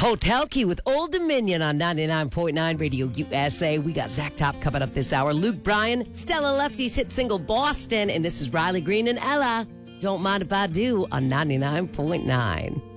Hotel Key with Old Dominion on 99.9 Radio USA. We got Zach Top coming up this hour. Luke Bryan, Stella Lefty's hit single Boston. And this is Riley Green and Ella. Don't Mind If I Do on 99.9.